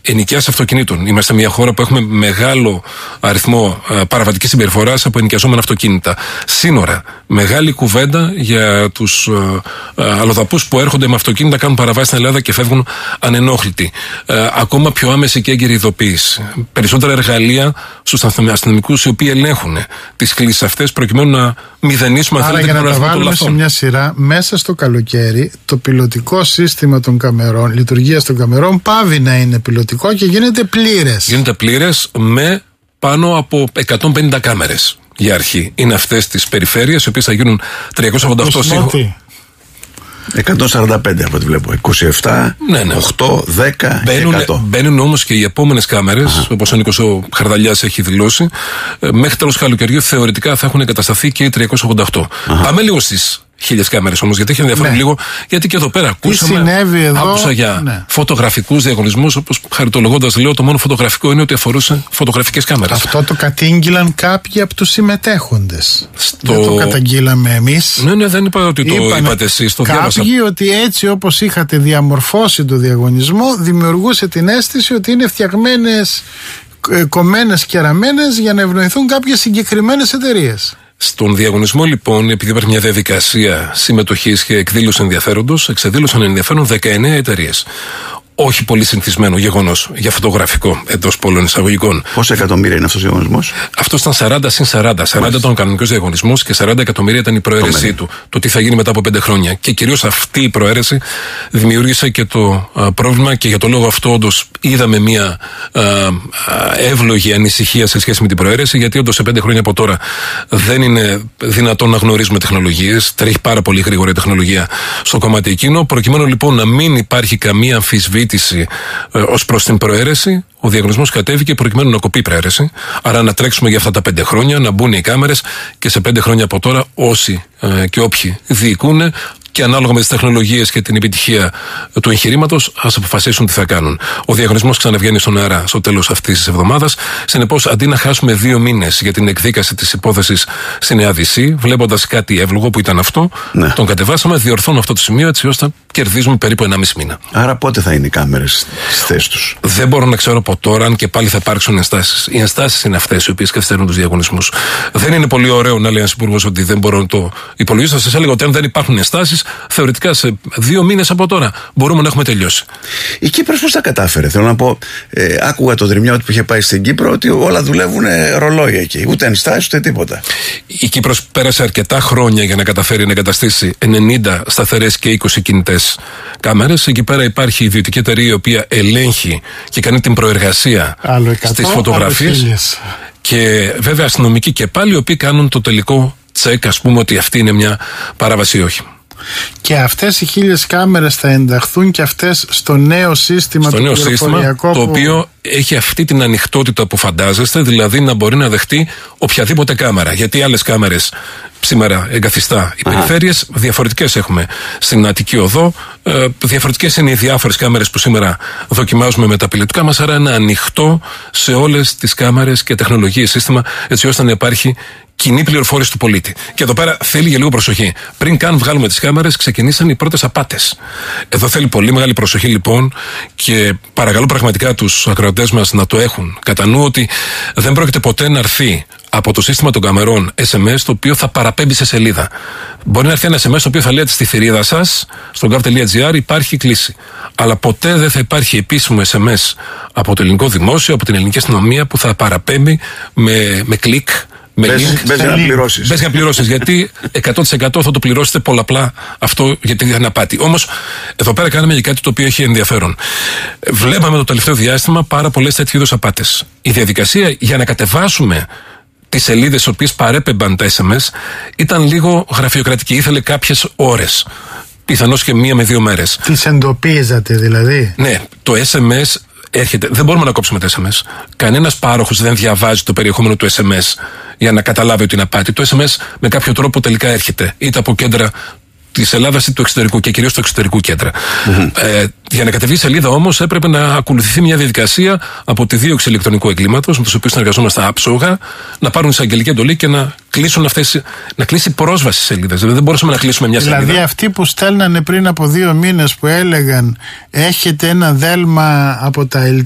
ενοικιάσεις αυτοκινήτων. Είμαστε μια χώρα που έχουμε μεγάλο αριθμό παραβατικής συμπεριφοράς από ενοικιαζόμενα αυτοκίνητα. Σύνορα. Μεγάλη κουβέντα για τους αλλοδαπούς που έρχονται με αυτοκίνητα, κάνουν παραβάσεις στην Ελλάδα και φεύγουν ανενόχλητοι. Ακόμα πιο άμεση και έγκαιρη ειδοποίηση. Περισσότερα εργαλεία στους αστυνομικούς οι οποίοι ελέγχουν τις κλήσεις αυτές προκειμένου να μηδενίσουμε. Άρα, για να τα βάλουμε σε μια σειρά, μέσα στο καλοκαίρι το πιλωτικό σύστημα των καμερών, λειτουργίας των καμερών, πάβει να είναι πιλωτικό και γίνεται πλήρες. Γίνεται πλήρες με πάνω από 150 κάμερες για αρχή. Είναι αυτές τις περιφέρειες, οι οποίες θα γίνουν 388 σύγχρονα. 145 από ό,τι βλέπω. 27, ναι. 8, 10, 100. Μπαίνουν όμως και οι επόμενες κάμερες, όπως ο Νίκος ο Χαρδαλιάς έχει δηλώσει. Μέχρι τέλος καλοκαιριού θεωρητικά θα έχουν εγκατασταθεί και οι 388. Πάμε λίγο στις 1000 κάμερες όμως, γιατί έχει ενδιαφέρον λίγο, γιατί και εδώ πέρα άκουσα για φωτογραφικούς διαγωνισμούς, όπως χαριτολογώντας λέω, το μόνο φωτογραφικό είναι ότι αφορούσε φωτογραφικές κάμερες. Αυτό το κατήγγυλαν κάποιοι από τους συμμετέχοντες. Δεν το καταγγείλαμε εμείς. Ναι, δεν είπα ότι το είπατε εσείς. Κάποιοι ότι έτσι όπως είχατε διαμορφώσει το διαγωνισμό, δημιουργούσε την αίσθηση ότι είναι φτιαγμένες, κομμένες και ραμμένες για να ευνοηθούν κάποιες συγκεκριμένες εταιρείες. Στον διαγωνισμό, λοιπόν, επειδή υπάρχει μια διαδικασία συμμετοχής και εκδήλωση ενδιαφέροντος, εξεδήλωσαν ενδιαφέρον 19 εταιρείες. Όχι πολύ συνηθισμένο γεγονός για φωτογραφικό εντός πολλών εισαγωγικών. Πόσα εκατομμύρια είναι αυτός ο διαγωνισμός? Αυτό ήταν 40 συν 40. 40 ήταν ο κανονικός διαγωνισμός και 40 εκατομμύρια ήταν η προαίρεσή του. Το τι θα γίνει μετά από 5 χρόνια. Και κυρίως αυτή η προαίρεση δημιούργησε και το πρόβλημα, και για το λόγο αυτό όντως είδαμε μια εύλογη ανησυχία σε σχέση με την προαίρεση, γιατί όντως σε 5 χρόνια από τώρα δεν είναι δυνατόν να γνωρίζουμε τεχνολογίες. Τρέχει πάρα πολύ γρήγορα η τεχνολογία στο κομμάτι εκείνο. Προκειμένου λοιπόν να μην υπάρχει καμία αμφισβήτηση ως προς την προαίρεση, ο διαγωνισμός κατέβηκε προκειμένου να κοπεί η προαίρεση. Άρα να τρέξουμε για αυτά τα 5 χρόνια, να μπουν οι κάμερες και σε 5 χρόνια από τώρα όσοι και όποιοι διοικούν και ανάλογα με τις τεχνολογίες και την επιτυχία του εγχειρήματος, ας αποφασίσουν τι θα κάνουν. Ο διαγωνισμός ξαναβγαίνει στον αέρα στο τέλος αυτής της εβδομάδας. Συνεπώς, αντί να χάσουμε 2 μήνες για την εκδίκαση της υπόθεσης στην ΕΑΔC, βλέποντας κάτι εύλογο που ήταν αυτό, τον κατεβάσαμε, διορθώνω αυτό το σημείο έτσι ώστε να κερδίζουμε περίπου 1,5 μήνα. Άρα, πότε θα είναι οι κάμερες στις θέσεις τους? Δεν μπορώ να ξέρω από τώρα αν και πάλι θα υπάρξουν ενστάσεις. Οι ενστάσεις είναι αυτές οι οποίες καθυστερούν τους διαγωνισμούς. Δεν είναι πολύ ωραίο να λέει ένας υπουργός ότι δεν μπορώ να το υπολογίσω. Θα σας έλεγα ότι αν δεν υπάρχουν ενστάσεις, θεωρητικά σε 2 μήνες από τώρα μπορούμε να έχουμε τελειώσει. Η Κύπρος πώς τα κατάφερε? Θέλω να πω, άκουγα το Δρυμιώτη που είχε πάει στην Κύπρο ότι όλα δουλεύουν ρολόγια εκεί. Ούτε ενστάσεις ούτε τίποτα. Η Κύπρος πέρασε αρκετά χρόνια για να καταφέρει να εγκαταστήσει 90 σταθερές και 20 κινητές κάμερες. Εκεί πέρα υπάρχει ιδιωτική εταιρεία η οποία ελέγχει και κάνει την προεργασία στις φωτογραφίες. Και βέβαια αστυνομικοί και πάλι οι οποίοι κάνουν το τελικό τσεκ, ας πούμε, ότι αυτή είναι μια παράβαση ή όχι. Και αυτές οι 1000 κάμερες θα ενταχθούν και αυτές στο νέο σύστημα, στο νέο σύστημα, το οποίο έχει αυτή την ανοιχτότητα που φαντάζεστε, δηλαδή να μπορεί να δεχτεί οποιαδήποτε κάμερα. Γιατί άλλες κάμερες σήμερα εγκαθιστά οι περιφέρειες, διαφορετικές έχουμε στην Αττική Οδό, διαφορετικές είναι οι διάφορες κάμερες που σήμερα δοκιμάζουμε με τα πιλωτικά μας, άρα είναι ανοιχτό σε όλες τις κάμερες και τεχνολογίες σύστημα, έτσι ώστε να υπάρχει κοινή πληροφόρηση του πολίτη. Και εδώ πέρα θέλει για λίγο προσοχή. Πριν καν βγάλουμε τις κάμερες, ξεκινήσαν οι πρώτες απάτες. Εδώ θέλει πολύ μεγάλη προσοχή λοιπόν, και παρακαλώ πραγματικά τους ακροατές μας να το έχουν κατά νου, ότι δεν πρόκειται ποτέ να έρθει από το σύστημα των καμερών SMS το οποίο θα παραπέμπει σε σελίδα. Μπορεί να έρθει ένα SMS το οποίο θα λέει στη θηρίδα σας, στο gov.gr υπάρχει κλίση. Αλλά ποτέ δεν θα υπάρχει επίσημο SMS από το ελληνικό δημόσιο, από την ελληνική αστυνομία που θα παραπέμπει με κλικ. Μπες για να πληρώσεις. Γιατί 100% θα το πληρώσετε πολλαπλά αυτό, γιατί είναι απάτη. Όμως, εδώ πέρα κάναμε και κάτι το οποίο έχει ενδιαφέρον. Βλέπαμε το τελευταίο διάστημα πάρα πολλές τέτοιου είδους απάτες. Η διαδικασία για να κατεβάσουμε τις σελίδες στις οποίες παρέπεμπαν τα SMS ήταν λίγο γραφειοκρατική. Ήθελε κάποιες ώρες. Πιθανώς και 1 με 2 μέρες. Τις εντοπίζατε δηλαδή? Ναι, το SMS έρχεται. Δεν μπορούμε να κόψουμε τα SMS. Κανένας πάροχος δεν διαβάζει το περιεχόμενο του SMS για να καταλάβει ότι είναι απάτη. Το SMS με κάποιο τρόπο τελικά έρχεται είτε από κέντρα της Ελλάδας είτε του εξωτερικού, και κυρίως του εξωτερικού κέντρα. Για να κατεβεί η σελίδα όμως έπρεπε να ακολουθηθεί μια διαδικασία από τη δίωξη ηλεκτρονικού εγκλήματος, με τους οποίους συνεργαζόμαστε άψογα, να πάρουν εισαγγελική εντολή και να κλείσουν να κλείσει πρόσβαση στις σελίδες. Δηλαδή δεν μπορούσαμε να κλείσουμε μια σελίδα. Δηλαδή αυτοί που στέλνανε πριν από 2 μήνες που έλεγαν έχετε ένα δέλμα από τα